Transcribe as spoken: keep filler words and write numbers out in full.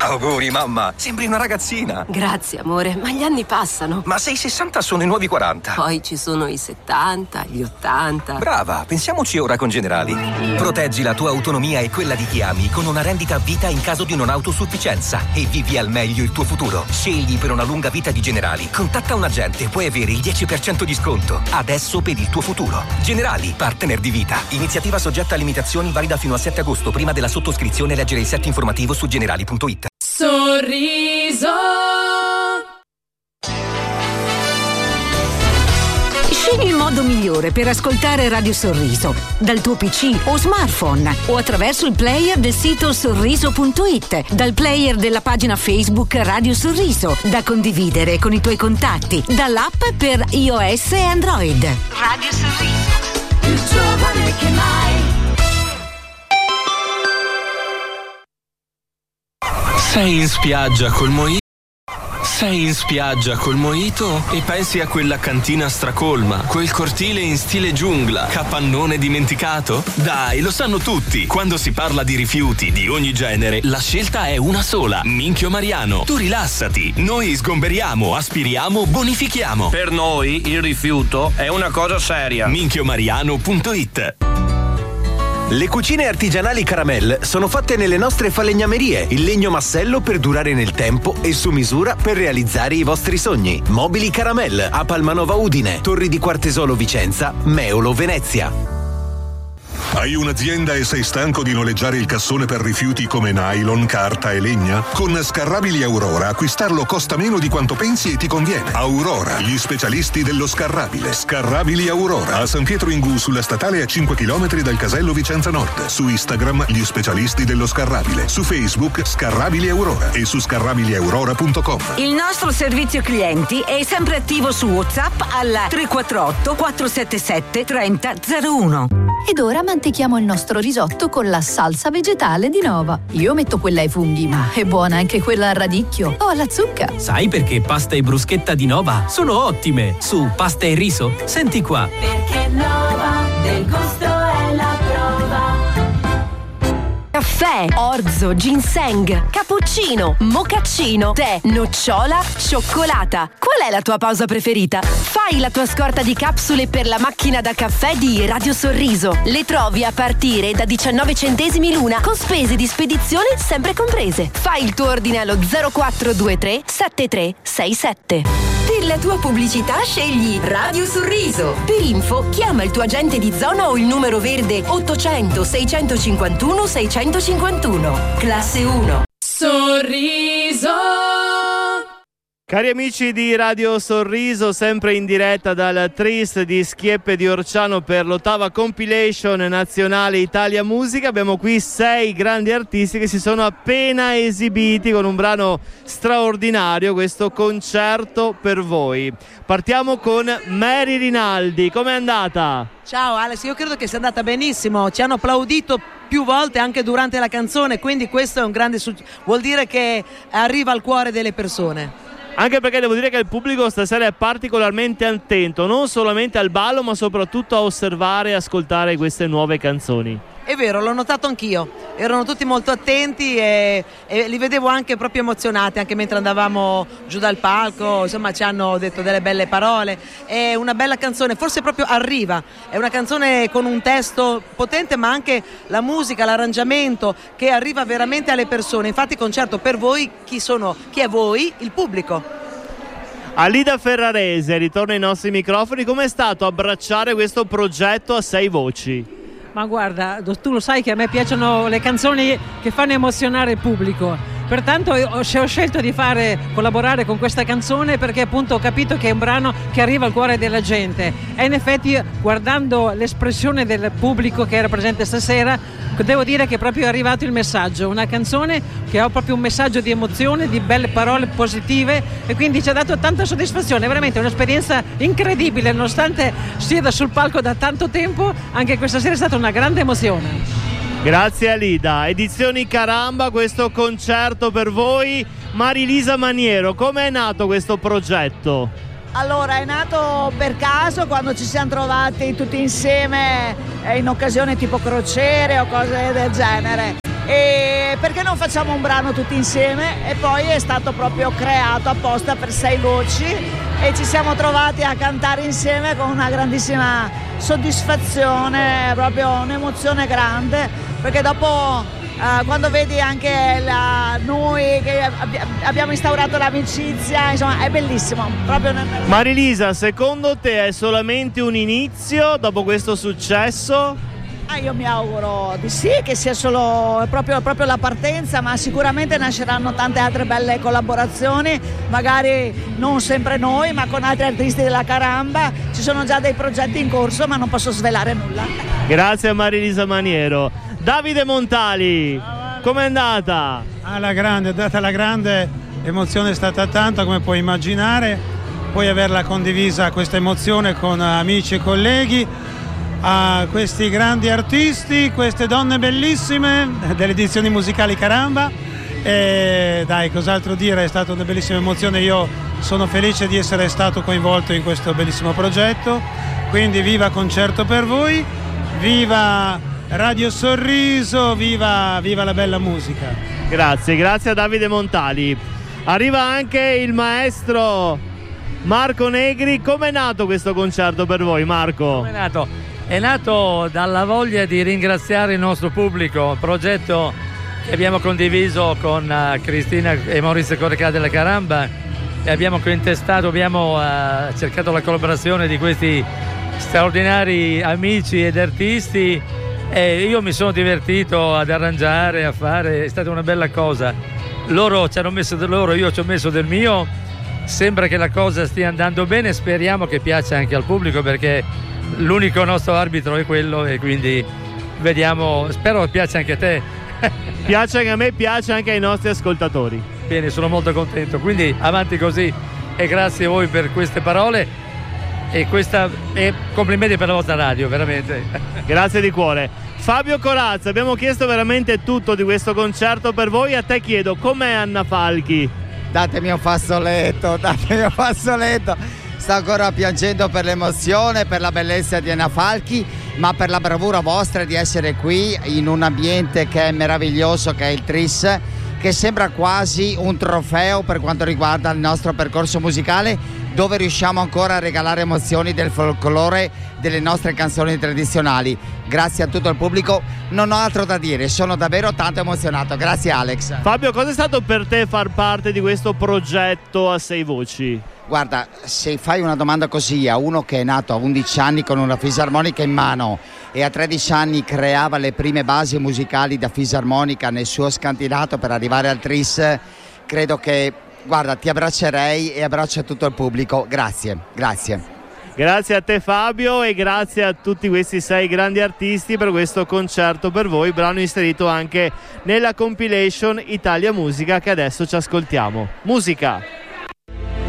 Auguri mamma, sembri una ragazzina. Grazie amore, ma gli anni passano. Ma se i sessanta sono i nuovi quaranta. Poi ci sono i settanta, gli ottanta. Brava, pensiamoci ora con Generali. Proteggi la tua autonomia e quella di chi ami con una rendita a vita in caso di non autosufficienza e vivi al meglio il tuo futuro. Scegli per una lunga vita di Generali. Contatta un agente, puoi avere il dieci per cento di sconto. Adesso per il tuo futuro. Generali, partner di vita. Iniziativa soggetta a limitazioni, valida fino al sette agosto. Prima della sottoscrizione leggere il set informativo su generali punto it. Sorriso. Scegli il modo migliore per ascoltare Radio Sorriso dal tuo P C o smartphone o attraverso il player del sito sorriso punto it, dal player della pagina Facebook Radio Sorriso, da condividere con i tuoi contatti, dall'app per iOS e Android. Radio Sorriso, più giovane che mai. Sei in spiaggia col mojito? Sei in spiaggia col mojito e pensi a quella cantina stracolma, quel cortile in stile giungla, capannone dimenticato? Dai, lo sanno tutti. Quando si parla di rifiuti di ogni genere, la scelta è una sola. Minchio Mariano. Tu rilassati. Noi sgomberiamo, aspiriamo, bonifichiamo. Per noi il rifiuto è una cosa seria. minchio mariano punto it. Le cucine artigianali Caramel sono fatte nelle nostre falegnamerie, il legno massello per durare nel tempo e su misura per realizzare i vostri sogni. Mobili Caramel a Palmanova Udine, Torri di Quartesolo Vicenza, Meolo Venezia. Hai un'azienda e sei stanco di noleggiare il cassone per rifiuti come nylon, carta e legna? Con Scarrabili Aurora acquistarlo costa meno di quanto pensi e ti conviene. Aurora, gli specialisti dello scarrabile. Scarrabili Aurora, a San Pietro Ingù, sulla statale a cinque chilometri dal casello Vicenza Nord. Su Instagram, gli specialisti dello scarrabile. Su Facebook, Scarrabili Aurora e su scarrabili aurora punto com. Il nostro servizio clienti è sempre attivo su WhatsApp al tre quattro otto quattro sette sette tre zero zero uno. Ed ora mantechiamo il nostro risotto con la salsa vegetale di Nova. Io metto quella ai funghi, ma è buona anche quella al radicchio o alla zucca. Sai perché pasta e bruschetta di Nova sono ottime? Su pasta e riso, senti qua. Perché Nova del gusto è la prova. Caffè, orzo, ginseng, cappuccino, mocaccino, tè, nocciola, cioccolata. Qual è la tua pausa preferita? Fai la tua scorta di capsule per la macchina da caffè di Radio Sorriso. Le trovi a partire da diciannove centesimi l'una, con spese di spedizione sempre comprese. Fai il tuo ordine allo zero quattro due tre sette tre sei sette. Per la tua pubblicità scegli Radio Sorriso. Per info chiama il tuo agente di zona o il numero verde ottocento seicentocinquantuno seicentocinquantuno. Classe uno. Sorriso. Cari amici di Radio Sorriso, sempre in diretta dal Tris di Schieppe di Orciano per l'ottava compilation nazionale Italia Musica. Abbiamo qui sei grandi artisti che si sono appena esibiti con un brano straordinario, questo Concerto per voi. Partiamo con Mary Rinaldi, com'è andata? Ciao Alex, io credo che sia andata benissimo, ci hanno applaudito più volte anche durante la canzone, quindi questo è un grande successo, vuol dire che arriva al cuore delle persone. Anche perché devo dire che il pubblico stasera è particolarmente attento, non solamente al ballo ma soprattutto a osservare e ascoltare queste nuove canzoni. È vero, l'ho notato anch'io, erano tutti molto attenti e, e li vedevo anche proprio emozionati, anche mentre andavamo giù dal palco, insomma ci hanno detto delle belle parole. È una bella canzone, forse proprio arriva, è una canzone con un testo potente ma anche la musica, l'arrangiamento che arriva veramente alle persone. Infatti Concerto per voi, chi sono? Chi è voi? Il pubblico. Alida Ferrarese, ritorno ai nostri microfoni, com'è stato abbracciare questo progetto a sei voci? Ma guarda, tu lo sai che a me piacciono le canzoni che fanno emozionare il pubblico, pertanto ho, ho scelto di fare collaborare con questa canzone perché appunto ho capito che è un brano che arriva al cuore della gente e in effetti guardando l'espressione del pubblico che era presente stasera devo dire che è proprio arrivato il messaggio, una canzone che ha proprio un messaggio di emozione, di belle parole positive e quindi ci ha dato tanta soddisfazione, veramente un'esperienza incredibile, nonostante sia da sul palco da tanto tempo, anche questa sera è stata una grande emozione. Grazie Alida. Edizioni Caramba, questo concerto per voi. Marilisa Maniero, come è nato questo progetto? Allora, è nato per caso quando ci siamo trovati tutti insieme in occasioni tipo crociere o cose del genere e perché non facciamo un brano tutti insieme, e poi è stato proprio creato apposta per sei voci e ci siamo trovati a cantare insieme con una grandissima soddisfazione, proprio un'emozione grande, perché dopo Uh, quando vedi anche la, noi che abbi- abbiamo instaurato l'amicizia, insomma è bellissimo proprio. Marilisa, secondo te è solamente un inizio dopo questo successo? Ah, io mi auguro di sì, che sia solo proprio, proprio la partenza, ma sicuramente nasceranno tante altre belle collaborazioni, magari non sempre noi, ma con altri artisti della Caramba. Ci sono già dei progetti in corso, ma non posso svelare nulla. Grazie a Marilisa Maniero. Davide Montali, com'è andata? Alla grande, è data la grande, l'emozione è stata tanta, come puoi immaginare, poi averla condivisa questa emozione con amici e colleghi, a questi grandi artisti, queste donne bellissime delle edizioni musicali Caramba, e dai, cos'altro dire, è stata una bellissima emozione. Io sono felice di essere stato coinvolto in questo bellissimo progetto, quindi viva Concerto per voi, viva Radio Sorriso, viva, viva la bella musica. Grazie, grazie a Davide Montali. Arriva anche il maestro Marco Negri. Com'è nato questo concerto per voi, Marco? Com'è nato? È nato dalla voglia di ringraziare il nostro pubblico, un progetto che abbiamo condiviso con uh, Cristina e Maurizio Correcà della Caramba, e abbiamo cointestato, abbiamo uh, cercato la collaborazione di questi straordinari amici ed artisti. E io mi sono divertito ad arrangiare, a fare, è stata una bella cosa. Loro ci hanno messo del loro, io ci ho messo del mio. Sembra che la cosa stia andando bene, speriamo che piaccia anche al pubblico, perché l'unico nostro arbitro è quello, e quindi vediamo, spero che piaccia anche a te. Piace anche a me, piace anche ai nostri ascoltatori. Bene, sono molto contento, quindi avanti così, e grazie a voi per queste parole. E questa e complimenti per la vostra radio, veramente. Grazie di cuore. Fabio Corazza, abbiamo chiesto veramente tutto di questo concerto per voi. A te chiedo, com'è Anna Falchi? Datemi un fazzoletto, datemi un fazzoletto. Sto ancora piangendo per l'emozione, per la bellezza di Anna Falchi, ma per la bravura vostra di essere qui in un ambiente che è meraviglioso, che è il Tris, che sembra quasi un trofeo per quanto riguarda il nostro percorso musicale, dove riusciamo ancora a regalare emozioni del folklore, delle nostre canzoni tradizionali. Grazie a tutto il pubblico, non ho altro da dire, sono davvero tanto emozionato. Grazie Alex. Fabio, cosa è stato per te far parte di questo progetto a sei voci? Guarda, se fai una domanda così a uno che è nato a undici anni con una fisarmonica in mano e a tredici anni creava le prime basi musicali da fisarmonica nel suo scantinato per arrivare al Tris, credo che, guarda, ti abbraccerei e abbraccio tutto il pubblico. Grazie, grazie. Grazie a te Fabio, e grazie a tutti questi sei grandi artisti per questo concerto per voi, brano inserito anche nella compilation Italia Musica che adesso ci ascoltiamo. Musica!